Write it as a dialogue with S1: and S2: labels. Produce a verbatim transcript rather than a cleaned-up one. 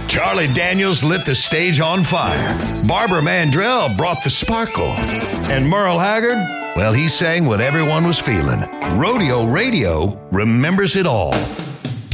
S1: Charlie Daniels lit the stage on fire. Barbara Mandrell brought the sparkle. And Merle Haggard, well, he sang what everyone was feeling. Rodeo Radio remembers it all.